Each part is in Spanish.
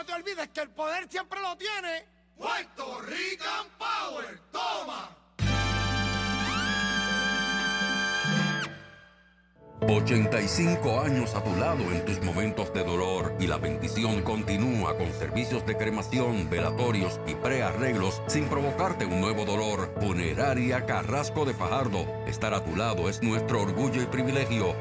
no te olvides que el poder siempre lo tiene Puerto Rican Power. ¡Toma! 85 años a tu lado en tus momentos de dolor y la bendición continúa con servicios de cremación, velatorios y prearreglos sin provocarte un nuevo dolor. Funeraria Carrasco de Fajardo. Estar a tu lado es nuestro orgullo y privilegio.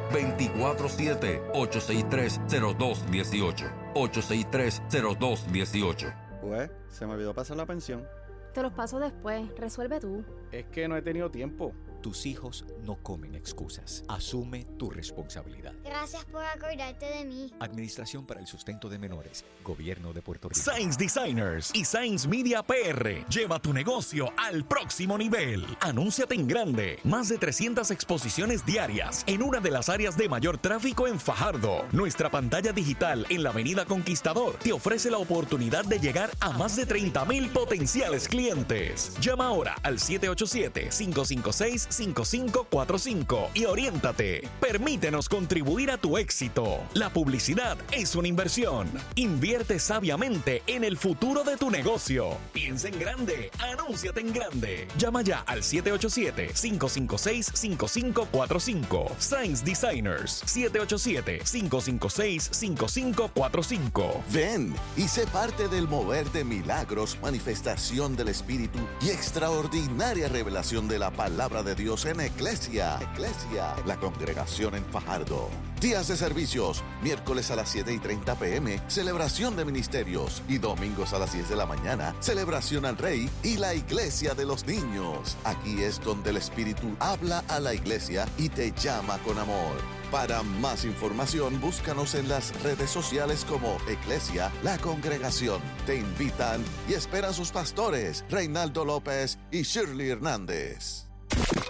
24-7-863-0218. 863-0218. Pues, se me olvidó pasar la pensión. Te los paso después. Resuelve tú. Es que no he tenido tiempo. Tus hijos no comen excusas. Asume tu responsabilidad. Gracias por acordarte de mí. Administración para el Sustento de Menores. Gobierno de Puerto Rico. Sainz Designers y Sainz Media PR. Lleva tu negocio al próximo nivel. Anúnciate en grande. Más de 300 exposiciones diarias en una de las áreas de mayor tráfico en Fajardo. Nuestra pantalla digital en la Avenida Conquistador te ofrece la oportunidad de llegar a más de 30,000 potenciales clientes. Llama ahora al 787-556-5545 y oriéntate. Permítenos contribuir a tu éxito. La publicidad es una inversión. Invierte sabiamente en el futuro de tu negocio. Piensa en grande. Anúnciate en grande. Llama ya al 787-556-5545. Sainz Designers. 787-556-5545. Ven y sé parte del mover de milagros, manifestación del Espíritu y extraordinaria revelación de la palabra de Dios en Eclesia, la congregación en Fajardo. Días de servicios, miércoles a las 7:30 p.m., celebración de ministerios, y domingos a las 10 de la mañana, celebración al Rey y la Iglesia de los Niños. Aquí es donde el Espíritu habla a la iglesia y te llama con amor. Para más información, búscanos en las redes sociales como Eclesia, la congregación. Te invitan y esperan sus pastores, Reinaldo López y Shirley Hernández.